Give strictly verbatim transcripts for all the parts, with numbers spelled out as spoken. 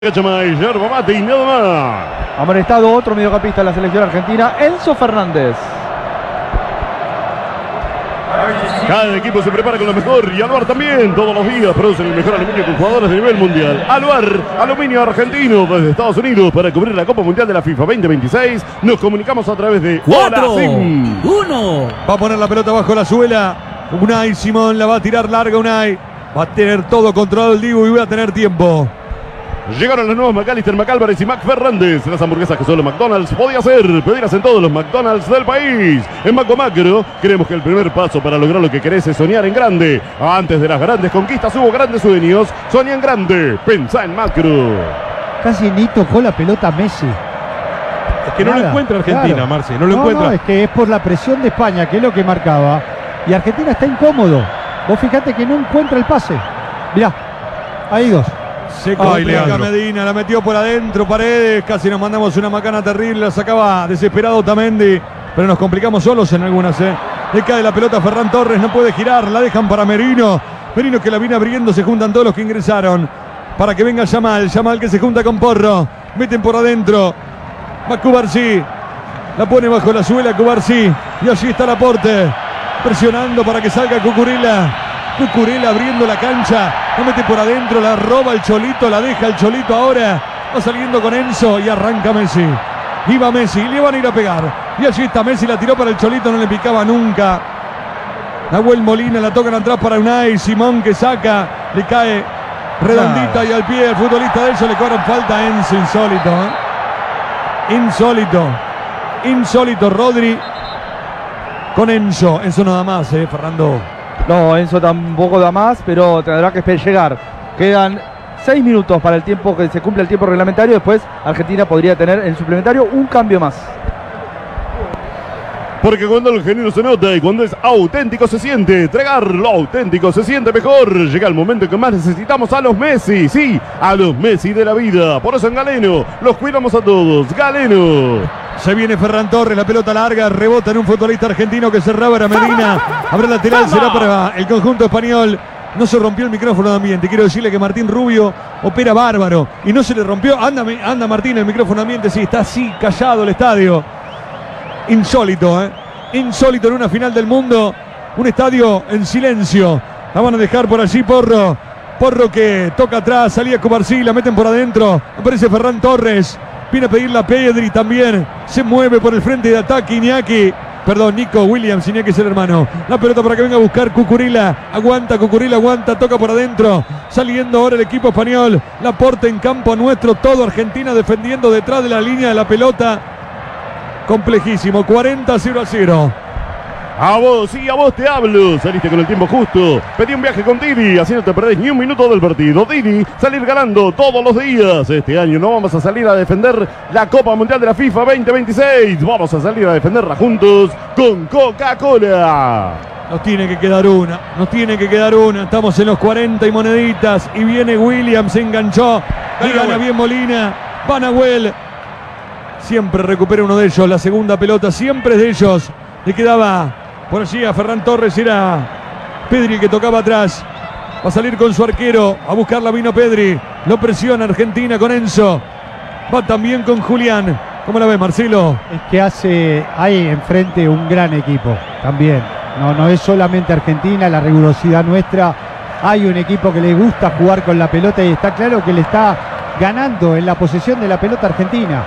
Yerba mate y nada más. Amonestado otro mediocampista de la selección argentina, Enzo Fernández. Cada equipo se prepara con lo mejor y Aluar también. Todos los días producen el mejor aluminio con jugadores de nivel mundial. Aluar, aluminio argentino desde Estados Unidos para cubrir la Copa Mundial de la FIFA veinte veintiséis. Nos comunicamos a través de cuatro, uno. Va a poner la pelota bajo la suela. Unai Simón la va a tirar larga. Unai va a tener todo controlado el Dibu y va a tener tiempo. Llegaron los nuevos McAllister, McAlvarez y Mac Fernández. Las hamburguesas que solo McDonald's podía hacer. Pedirás en todos los McDonald's del país. En Macro Macro creemos que el primer paso para lograr lo que querés es soñar en grande. Antes de las grandes conquistas hubo grandes sueños. Soñá en grande. Pensá en Macro. Casi ni tocó la pelota Messi. Es que Nada, no lo encuentra Argentina, claro. Marce. No lo no, encuentra. No, es que es por la presión de España, que es lo que marcaba. Y Argentina está incómodo. Vos fijate que no encuentra el pase. Mirá, ahí dos. Se complica Medina, la metió por adentro, Paredes, casi nos mandamos una macana terrible, la sacaba desesperado Otamendi, pero nos complicamos solos en algunas, ¿eh? Le cae la pelota a Ferran Torres, no puede girar, la dejan para Merino, Merino que la viene abriendo, se juntan todos los que ingresaron, para que venga Yamal, Yamal que se junta con Porro, meten por adentro, va Cubarsí, la pone bajo la suela Cubarsí, y allí está Laporte, presionando para que salga Cucurella. Cucurella abriendo la cancha, la mete por adentro, la roba el Cholito, la deja el Cholito ahora, va saliendo con Enzo y arranca Messi. Iba Messi, y le van a ir a pegar. Y allí está Messi, la tiró para el Cholito, no le picaba nunca. Nahuel Molina la tocan atrás para Unai Simón que saca, le cae redondita y al pie el futbolista de ellos, le cobran falta a Enzo, insólito. ¿eh? Insólito, insólito Rodri con Enzo, Enzo nada más, eh, Fernando. No, Enzo tampoco da más, pero tendrá que llegar. Quedan seis minutos para el tiempo que se cumple el tiempo reglamentario. Después Argentina podría tener en suplementario un cambio más. Porque cuando el genuino se nota y cuando es auténtico se siente. Entregar lo auténtico se siente mejor. Llega el momento en que más necesitamos a los Messi. Sí, a los Messi de la vida. Por eso en Galeno los cuidamos a todos. Galeno. Se viene Ferran Torres, la pelota larga, rebota en un futbolista argentino que cerraba era Medina. Habrá lateral, será para el conjunto español. No se rompió el micrófono de ambiente. Quiero decirle que Martín Rubio opera bárbaro. Y no se le rompió. Anda, anda Martín, el micrófono de ambiente. Sí, está así, callado el estadio. Insólito, ¿eh? Insólito en una final del mundo. Un estadio en silencio. La van a dejar por allí Porro. Porro que toca atrás, salía Cubarsí, la meten por adentro. Aparece Ferran Torres. Viene a pedirla a Pedri también. Se mueve por el frente de ataque Iñaki. Perdón, Nico Williams. Iñaki es el hermano. La pelota para que venga a buscar Cucurella. Aguanta, Cucurella aguanta. Toca por adentro. Saliendo ahora el equipo español. Laporte en campo nuestro. Todo Argentina defendiendo detrás de la línea de la pelota. Complejísimo. cuarenta a cero. A vos, sí, a vos te hablo. Saliste con el tiempo justo. Pedí un viaje con Didi, así no te perdés ni un minuto del partido. Didi, salir ganando todos los días. Este año no vamos a salir a defender la Copa Mundial de la FIFA veinte veintiséis. Vamos a salir a defenderla juntos con Coca-Cola. Nos tiene que quedar una, nos tiene que quedar una. Estamos en los cuarenta y moneditas. Y viene Williams, se enganchó. Y gana bien Molina. Va Nahuel. Siempre recupera uno de ellos. La segunda pelota siempre es de ellos. Le quedaba por allí a Ferran Torres, era Pedri que tocaba atrás. Va a salir con su arquero, a buscarla vino Pedri. Lo presiona Argentina con Enzo. Va también con Julián. ¿Cómo la ve Marcelo? Es que hace, hay enfrente un gran equipo también. No, no es solamente Argentina, la rigurosidad nuestra. Hay un equipo que le gusta jugar con la pelota y está claro que le está ganando en la posesión de la pelota Argentina.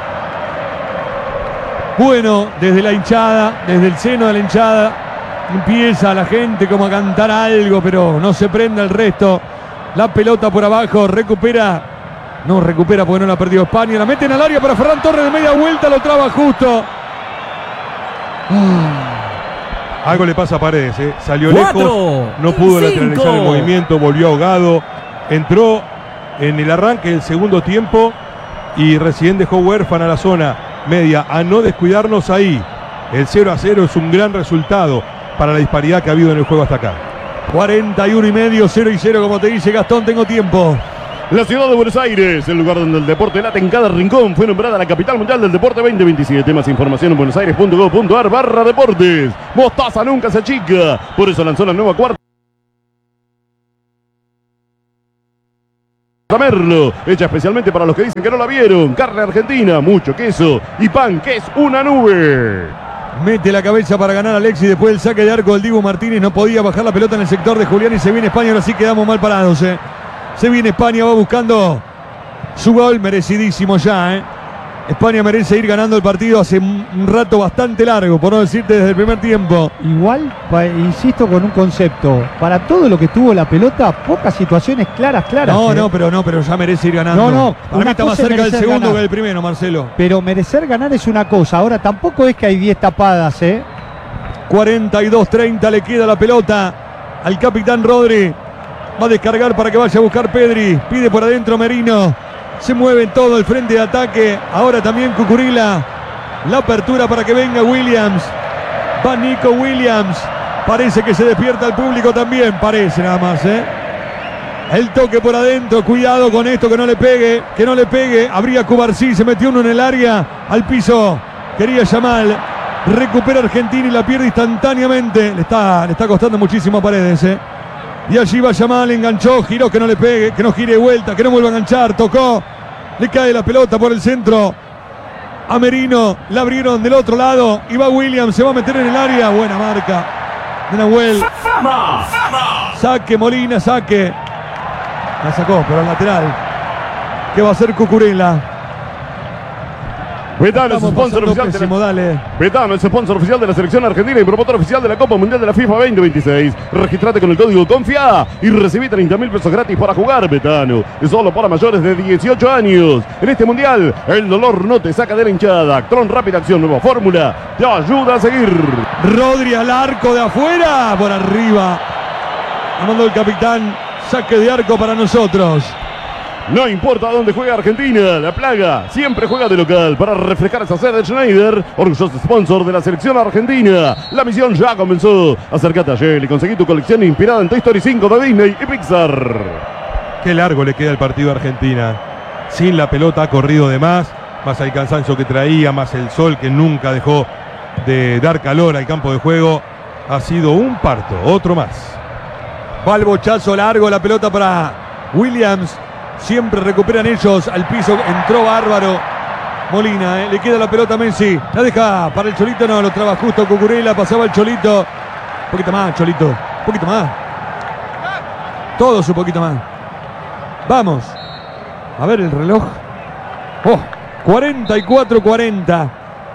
Bueno, desde la hinchada, desde el seno de la hinchada, empieza la gente como a cantar algo, pero no se prende el resto. La pelota por abajo, recupera, no recupera porque no la perdió España. La meten al área para Ferran Torres de media vuelta, lo traba justo. Ah. Algo le pasa a Paredes, ¿eh? Salió Cuatro, lejos, no pudo cinco. lateralizar el movimiento, volvió ahogado. Entró en el arranque del segundo tiempo y recién dejó huérfana la zona media, a no descuidarnos ahí. El cero a cero es un gran resultado para la disparidad que ha habido en el juego hasta acá. cuarenta y uno y medio, cero y cero, como te dice Gastón, tengo tiempo. La ciudad de Buenos Aires, el lugar donde el deporte late en cada rincón, fue nombrada la capital mundial del deporte veinte veintisiete. Más información en buenosaires punto gov punto ar barra deportes. Mostaza nunca se achica, por eso lanzó la nueva cuarta. a Merlo, hecha especialmente para los que dicen que no la vieron. Carne argentina, mucho queso y pan que es una nube. Mete la cabeza para ganar Alexis después del saque de arco del Dibu Martínez. No podía bajar la pelota en el sector de Julián y se viene España. Ahora sí quedamos mal parados. Eh. Se viene España, va buscando su gol, merecidísimo ya. Eh. España merece ir ganando el partido hace un rato bastante largo, por no decirte desde el primer tiempo. Igual, pa, insisto con un concepto. Para todo lo que tuvo la pelota, pocas situaciones claras, claras. No, ¿eh? no, pero no, pero ya merece ir ganando. No, no. Para mí está más cerca del segundo ganar. que del primero, Marcelo. Pero merecer ganar es una cosa. Ahora tampoco es que hay diez tapadas, ¿eh? cuarenta y dos treinta le queda la pelota al capitán Rodri. Va a descargar para que vaya a buscar Pedri. Pide por adentro Merino. Se mueve todo el frente de ataque. Ahora también Cucurella. La apertura para que venga Williams. Va Nico Williams. Parece que se despierta el público también. Parece nada más, ¿eh? El toque por adentro. Cuidado con esto, que no le pegue. Que no le pegue. Habría Cubarsí. Se metió uno en el área. Al piso. Quería Yamal. Recupera Argentina y la pierde instantáneamente. Le está, le está costando muchísimo a Paredes, ¿eh? Y allí va Yamal, enganchó, giró, que no le pegue, que no gire de vuelta, que no vuelva a enganchar, tocó, le cae la pelota por el centro a Merino, la abrieron del otro lado y va Williams, se va a meter en el área, buena marca de Nahuel, saque Molina, saque, la sacó, pero al lateral, ¿qué va a hacer Cucurella? Betano es sponsor oficial de la... Betano es sponsor oficial de la selección argentina y promotor oficial de la Copa Mundial de la FIFA veinte veintiséis. Registrate con el código CONFIA y recibí treinta mil pesos gratis para jugar. Betano es solo para mayores de dieciocho años. En este mundial, el dolor no te saca de la hinchada. Actron Rápida Acción, nueva fórmula, te ayuda a seguir. Rodri al arco de afuera, por arriba. La mandó el capitán, saque de arco para nosotros. No importa dónde juega Argentina, la plaga siempre juega de local. Para refrescar esa sede, Schneider, orgulloso sponsor de la selección argentina. La misión ya comenzó. Acércate a Shell y conseguí tu colección inspirada en Toy Story cinco de Disney y Pixar. Qué largo le queda el partido a Argentina. Sin la pelota ha corrido de más, más el cansancio que traía, más el sol que nunca dejó de dar calor al campo de juego. Ha sido un parto, otro más. Va el bochazo largo, la pelota para Williams. Siempre recuperan ellos al piso. Entró bárbaro Molina, ¿eh? Le queda la pelota a Messi. La deja para el Cholito, no, lo traba justo Cucurella. Pasaba el Cholito. Un poquito más, Cholito. Un poquito más. Todos un poquito más. Vamos. A ver el reloj. Oh, cuarenta y cuatro cuarenta.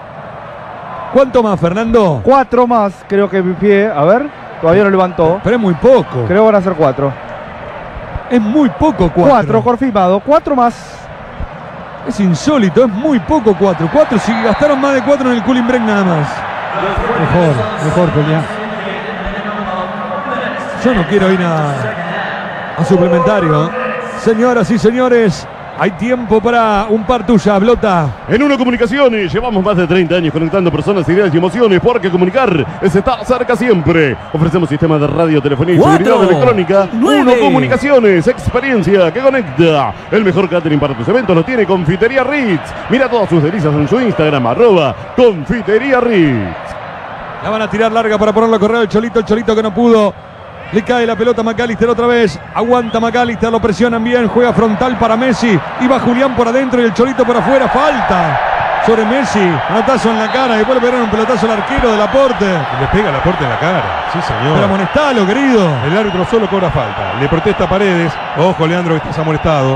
¿Cuánto más, Fernando? Cuatro más, creo que mi pie. A ver, todavía no levantó. Pero es muy poco. Creo que van a ser cuatro. Es muy poco cuatro. Cuatro, confirmado. Cuatro más. Es insólito, es muy poco cuatro. Cuatro, si gastaron más de cuatro en el cooling break nada más. Mejor, mejor, Julián. Yo no quiero ir a, a suplementario. Señoras y señores, hay tiempo para un par tuya, Blota. En Uno Comunicaciones llevamos más de treinta años conectando personas, ideas y emociones, porque comunicar es estar cerca siempre. Ofrecemos sistemas de radio, telefonía y Cuatro, seguridad electrónica. nueve. Uno Comunicaciones, experiencia que conecta. El mejor catering para tus eventos lo tiene Confitería Ritz. Mira todas sus delicias en su Instagram, arroba Confitería Ritz. La van a tirar larga para ponerlo a correr el Cholito, el Cholito que no pudo. Le cae la pelota a McAllister otra vez. Aguanta McAllister, lo presionan bien. Juega frontal para Messi. Y va Julián por adentro y el Cholito por afuera. Falta sobre Messi. Pelotazo en la cara. Después le pegaron un pelotazo al arquero del Aporte. Le pega el Aporte en la cara. Sí, señor. Pero amonestalo, querido. El árbitro solo cobra falta. Le protesta a Paredes. Ojo, Leandro, que estás amonestado.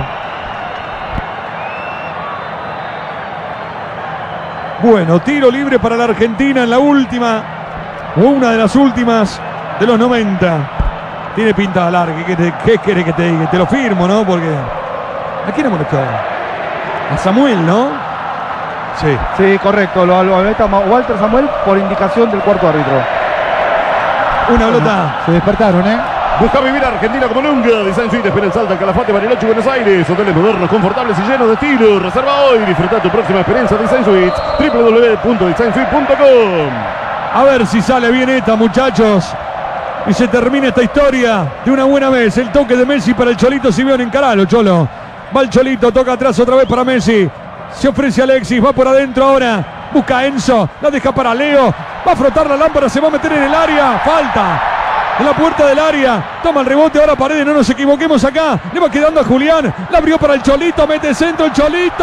Bueno, tiro libre para la Argentina en la última. Una de las últimas de los noventa. Tiene pinta larga. ¿Qué, te, qué querés que te diga? Te lo firmo, ¿no? Porque... ¿a quién amonestó? A Samuel, ¿no? Sí. Sí, correcto. Lo, lo amonesta Walter Samuel por indicación del cuarto árbitro. Una Blota. Se despertaron, ¿eh? Busca vivir Argentina como nunca. Design Suite, espera en Salta, Calafate, Bariloche, Buenos Aires. Hoteles modernos, confortables y llenos de estilo. Reserva hoy. Disfruta tu próxima experiencia Design Suites. w w w punto design suite punto com. A ver si sale bien esta, muchachos. Y se termina esta historia de una buena vez. El toque de Messi para el Cholito Simeone. Encaralo, Cholo. Va el Cholito, toca atrás otra vez para Messi. Se ofrece Alexis, va por adentro ahora. Busca a Enzo, la deja para Leo. Va a frotar la lámpara, se va a meter en el área. Falta. en la puerta del área. Toma el rebote ahora Paredes, no nos equivoquemos acá. Le va quedando a Julián. La abrió para el Cholito, mete centro el Cholito.